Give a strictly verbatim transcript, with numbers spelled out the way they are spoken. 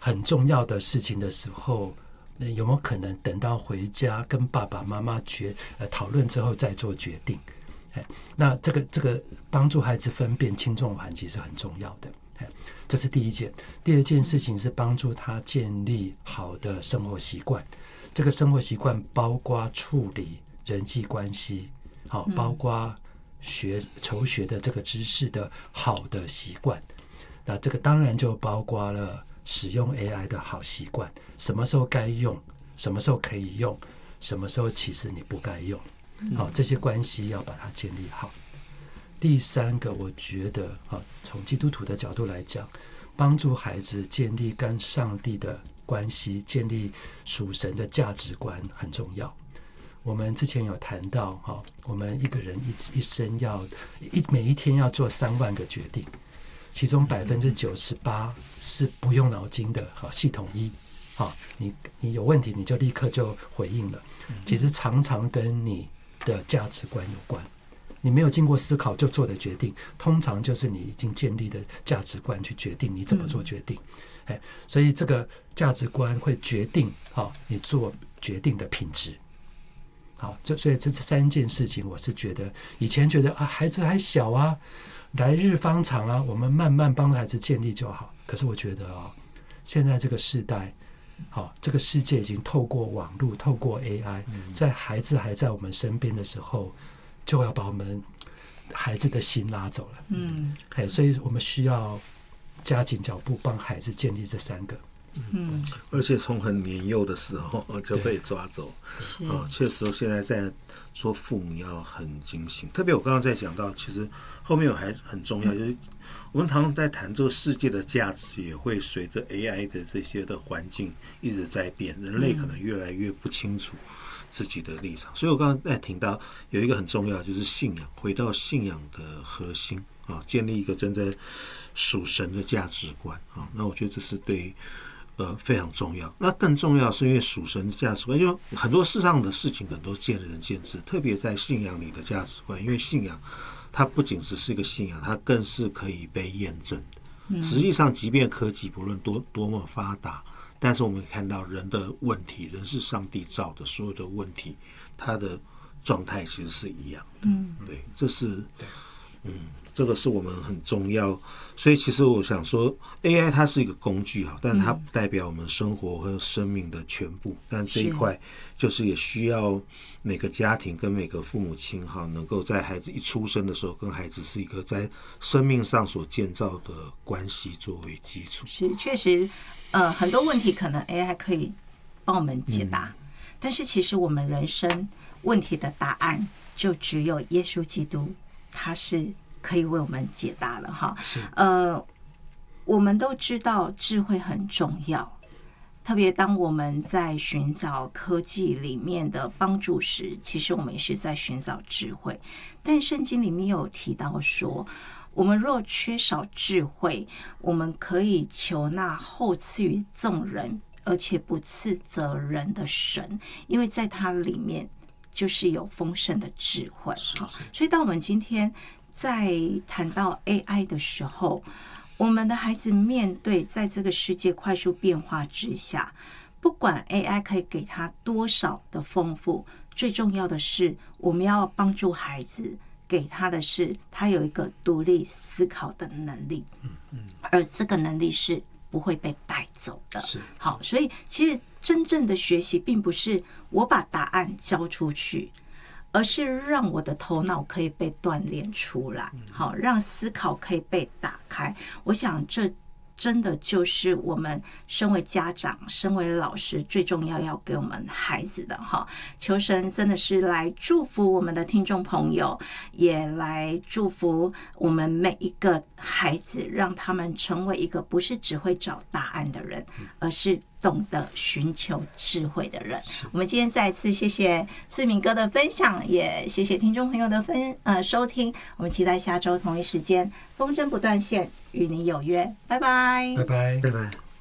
很重要的事情的时候，有没有可能等到回家跟爸爸妈妈决呃讨论之后再做决定？哎，那这个这个帮助孩子分辨轻重缓急是很重要的。哎，这是第一件。第二件事情是帮助他建立好的生活习惯。这个生活习惯包括处理人际关系，好，包括学求学的这个知识的好的习惯。那这个当然就包括了使用 A I 的好习惯，什么时候该用，什么时候可以用，什么时候其实你不该用，好，这些关系要把它建立好。第三个，我觉得从基督徒的角度来讲，帮助孩子建立跟上帝的关系，建立属神的价值观很重要。我们之前有谈到，我们一个人一生要一每一天要做三万个决定，其中百分之九十八是不用脑筋的，系统一，你你有问题你就立刻就回应了。其实常常跟你的价值观有关。你没有经过思考就做的决定，通常就是你已经建立的价值观去决定你怎么做决定。嗯、所以这个价值观会决定、哦、你做决定的品质。好，这所以这三件事情，我是觉得以前觉得啊，孩子还小啊，来日方长啊，我们慢慢帮孩子建立就好。可是我觉得哦，现在这个时代，好、哦，这个世界已经透过网络，透过 A I，、嗯、在孩子还在我们身边的时候。就要把我们孩子的心拉走了，嗯，所以我们需要加紧脚步帮孩子建立这三个， 嗯，而且从很年幼的时候就被抓走，啊，确实现在在说父母要很精心，特别我刚刚在讲到，其实后面有还很重要，就是我们常常在谈这个世界的价值也会随着 A I 的这些的环境一直在变，人类可能越来越不清楚自己的立场，所以我刚刚在听到有一个很重要，就是信仰，回到信仰的核心啊，建立一个真的属神的价值观啊。那我觉得这是对呃非常重要。那更重要是因为属神的价值观，因为很多世上的事情可能都见仁见智，特别在信仰里的价值观，因为信仰它不仅只是一个信仰，它更是可以被验证的。实际上，即便科技不论多多么发达。但是我们看到人的问题，人是上帝造的，所有的问题，它的状态其实是一样的。嗯，对，这是，嗯，这个是我们很重要。所以其实我想说 ，A I 它是一个工具哈，但它不代表我们生活和生命的全部。但这一块就是也需要每个家庭跟每个父母亲哈，能够在孩子一出生的时候，跟孩子是一个在生命上所建造的关系作为基础。 是，确实。呃，很多问题可能 A I 可以帮我们解答、嗯，但是其实我们人生问题的答案就只有耶稣基督，他是可以为我们解答了哈。呃，我们都知道智慧很重要，特别当我们在寻找科技里面的帮助时，其实我们也是在寻找智慧。但圣经里面有提到说，我们若缺少智慧，我们可以求那后赐予众人而且不斥责人的神，因为在它里面就是有丰盛的智慧。所以当我们今天在谈到 A I 的时候，我们的孩子面对在这个世界快速变化之下，不管 A I 可以给他多少的丰富，最重要的是我们要帮助孩子，给他的是他有一个独立思考的能力，而这个能力是不会被带走的。好，所以其实真正的学习并不是我把答案交出去，而是让我的头脑可以被锻炼出来，好，让思考可以被打开。我想这真的就是我们身为家长、身为老师最重要要给我们孩子的哈。求神真的是来祝福我们的听众朋友，也来祝福我们每一个孩子，让他们成为一个不是只会找答案的人，而是懂得寻求智慧的人。我们今天再次谢谢志明哥的分享，也谢谢听众朋友的分呃收听。我们期待下周同一时间风筝不断线与你有约，拜拜， 拜拜， 拜拜。